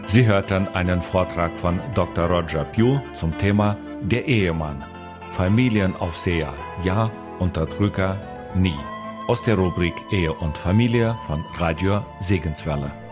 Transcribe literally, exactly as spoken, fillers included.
Sie hörten einen Vortrag von Doktor Roger Pugh zum Thema Der Ehemann. Familienaufseher, ja, Unterdrücker, nie. Aus der Rubrik Ehe und Familie von Radio Segenswelle.